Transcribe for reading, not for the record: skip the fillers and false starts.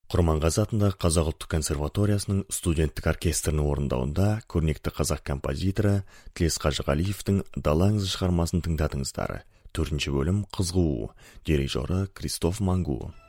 Құрманғазы атындағы Қазақ ұлттық консерваториясының студенттік оркестрінің орындауында көрнекті қазақ композиторы Тілес Қажығалиевтің «Дала аңызы» шығармасын тыңдадыңыздар. 4-ші бөлім «Қыз қуу», дирижері Кристоф Мангу.